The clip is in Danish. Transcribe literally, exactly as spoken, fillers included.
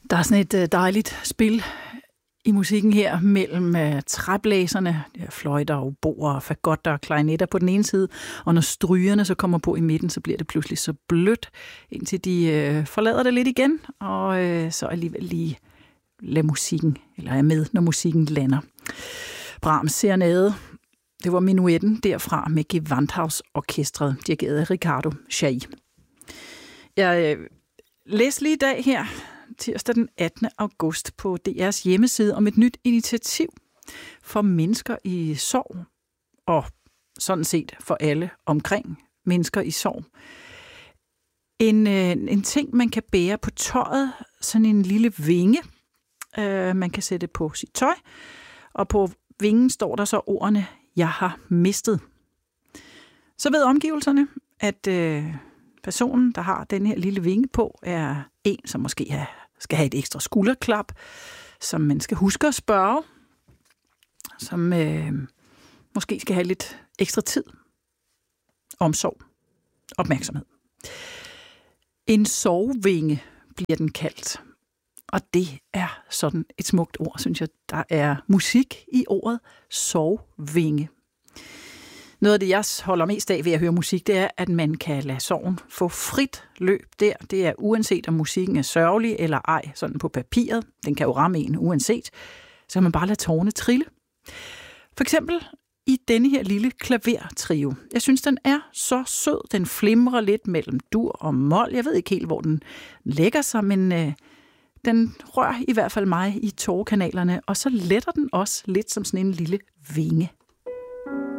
Der er sådan et øh, dejligt spil i musikken her mellem øh, træblæserne, fløjter og oboer og fagotter og klarinetter på den ene side, og når strygerne så kommer på i midten, så bliver det pludselig så blødt, indtil de øh, forlader det lidt igen, og øh, så alligevel lige lader musikken, eller er med, når musikken lander. Brahms Serenade, det var minuetten derfra med Gewandhausorkestret, dirigeret af Riccardo Chailly. Jeg øh, læste lige i dag her, tirsdag den attende august, på D R's hjemmeside om et nyt initiativ for mennesker i sorg, og sådan set for alle omkring mennesker i sorg. En, øh, en ting, man kan bære på tøjet, sådan en lille vinge, øh, man kan sætte på sit tøj, og på vingen står der så ordene, jeg har mistet. Så ved omgivelserne, at øh, personen, der har den her lille vinge på, er en, som måske skal have et ekstra skulderklap, som man skal huske at spørge, som øh, måske skal have lidt ekstra tid, omsorg, opmærksomhed. En sovevinge bliver den kaldt, og det er sådan et smukt ord, synes jeg. Der er musik i ordet sovevinge. Noget af det, jeg holder mest af ved at høre musik, det er, at man kan lade sorgen få frit løb der. Det er uanset, om musikken er sørgelig eller ej, sådan på papiret. Den kan jo ramme en uanset. Så kan man bare lade tårerne trille. For eksempel i denne her lille klavertrio. Jeg synes, den er så sød. Den flimrer lidt mellem dur og mol. Jeg ved ikke helt, hvor den lægger sig, men øh, den rører i hvert fald mig i tårekanalerne. Og så letter den også lidt som sådan en lille vinge.